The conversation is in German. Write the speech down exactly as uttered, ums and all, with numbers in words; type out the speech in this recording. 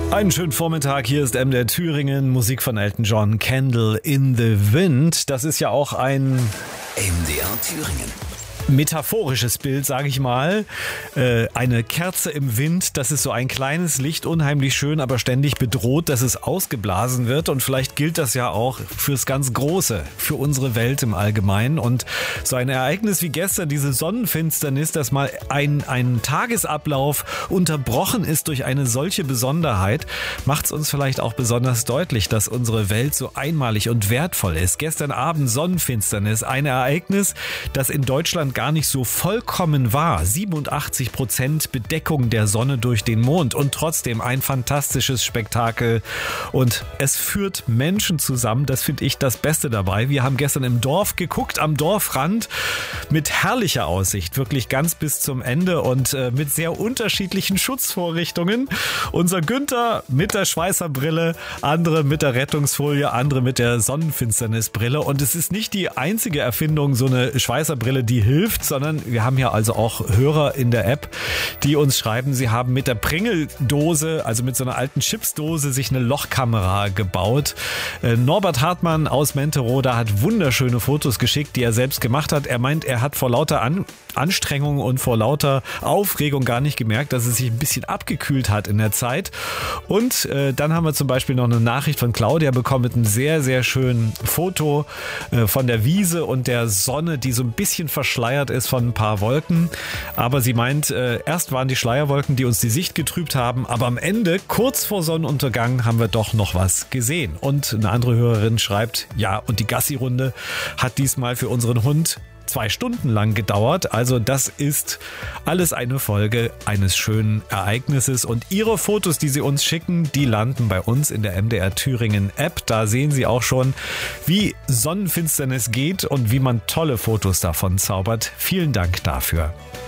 Einen schönen Vormittag, hier ist M D R Thüringen, Musik von Elton John, Candle in the Wind. Das ist ja auch ein M D R Thüringen. Metaphorisches Bild, sage ich mal. Äh, eine Kerze im Wind, das ist so ein kleines Licht, unheimlich schön, aber ständig bedroht, dass es ausgeblasen wird. Und vielleicht gilt das ja auch fürs ganz Große, für unsere Welt im Allgemeinen. Und so ein Ereignis wie gestern, diese Sonnenfinsternis, dass mal ein, ein Tagesablauf unterbrochen ist durch eine solche Besonderheit, macht es uns vielleicht auch besonders deutlich, dass unsere Welt so einmalig und wertvoll ist. Gestern Abend Sonnenfinsternis, ein Ereignis, das in Deutschland gar nicht so vollkommen war. siebenundachtzig Prozent Bedeckung der Sonne durch den Mond und trotzdem ein fantastisches Spektakel. Und es führt Menschen zusammen, das finde ich das Beste dabei. Wir haben gestern im Dorf geguckt, am Dorfrand, mit herrlicher Aussicht, wirklich ganz bis zum Ende und äh, mit sehr unterschiedlichen Schutzvorrichtungen. Unser Günther mit der Schweißerbrille, andere mit der Rettungsfolie, andere mit der Sonnenfinsternisbrille. Und es ist nicht die einzige Erfindung, so eine Schweißerbrille, die hilft, sondern wir haben ja also auch Hörer in der App, die uns schreiben, sie haben mit der Pringeldose, also mit so einer alten Chipsdose, sich eine Lochkamera gebaut. Äh, Norbert Hartmann aus Menteroda hat wunderschöne Fotos geschickt, die er selbst gemacht hat. Er meint, er hat vor lauter An- Anstrengung und vor lauter Aufregung gar nicht gemerkt, dass es sich ein bisschen abgekühlt hat in der Zeit. Und äh, dann haben wir zum Beispiel noch eine Nachricht von Claudia bekommen mit einem sehr, sehr schönen Foto äh, von der Wiese und der Sonne, die so ein bisschen verschleiert ist von ein paar Wolken. Aber sie meint, äh, erst waren die Schleierwolken, die uns die Sicht getrübt haben, aber am Ende, kurz vor Sonnenuntergang, haben wir doch noch was gesehen. Und eine andere Hörerin schreibt, ja, und die Gassi-Runde hat diesmal für unseren Hund zwei Stunden lang gedauert. Also das ist alles eine Folge eines schönen Ereignisses. Und Ihre Fotos, die Sie uns schicken, die landen bei uns in der M D R Thüringen App. Da sehen Sie auch schon, wie Sonnenfinsternis geht und wie man tolle Fotos davon zaubert. Vielen Dank dafür.